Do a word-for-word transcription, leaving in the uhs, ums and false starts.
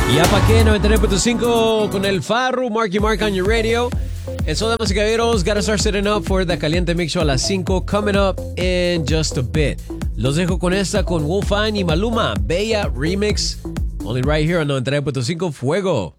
Ya pa' qué, noventa y nueve punto cinco con el Farru, Marky Mark on your radio. Eso, damas y caballeros, gotta start setting up for the Caliente Mix Show a las cinco, coming up in just a bit. Los dejo con esta, con Wolfine y Maluma, Bella Remix, only right here on noventa y nueve punto cinco Fuego.